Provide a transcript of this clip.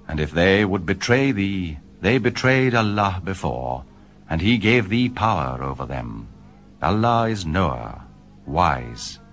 And if they would betray thee, they betrayed Allah before, and he gave thee power over them. Allah is knower, wise.